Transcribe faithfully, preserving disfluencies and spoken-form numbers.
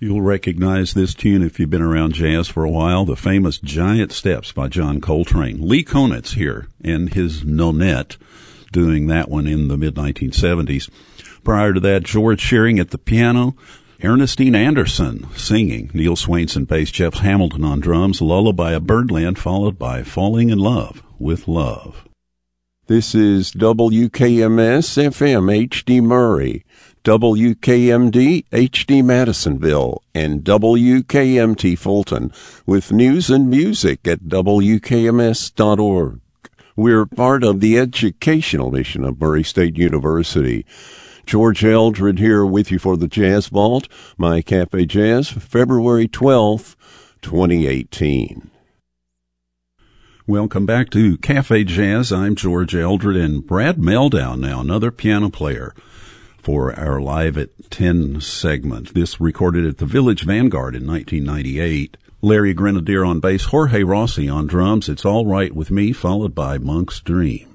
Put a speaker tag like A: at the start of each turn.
A: You'll recognize this tune if you've been around jazz for a while, the famous Giant Steps by John Coltrane. Lee Konitz here and his Nonette doing that one in the mid nineteen seventies. Prior to that, George Shearing at the piano, Ernestine Anderson singing, Neil Swainson bass, Jeff Hamilton on drums, Lullaby of Birdland, followed by Falling in Love with Love.
B: This is W K M S F M H D Murray, W K M D H D Madisonville, and W K M T Fulton, with news and music at W K M S dot org. We're part of the educational mission of Murray State University. George Eldred here with you for the Jazz Vault, My Cafe Jazz, February twelfth, twenty eighteen.
A: Welcome back to Cafe Jazz. I'm George Eldred, and Brad Meldau now, another piano player, for our Live at ten segment. This recorded at the Village Vanguard in nineteen ninety-eight. Larry Grenadier on bass, Jorge Rossi on drums. It's All Right With Me, followed by Monk's Dream.